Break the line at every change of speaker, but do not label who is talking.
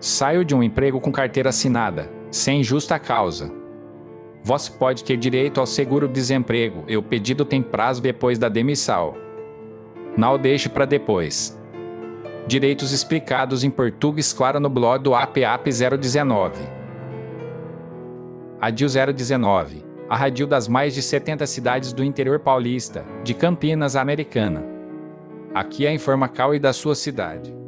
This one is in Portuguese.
Saio de um emprego com carteira assinada, sem justa causa. Você pode ter direito ao seguro-desemprego e o pedido tem prazo depois da demissão. Não deixe para depois. Direitos explicados em português claro no blog do APAP 019. Adil 019, a rádio das mais de 70 cidades do interior paulista, de Campinas, Americana. Aqui é a Informacal e da sua cidade.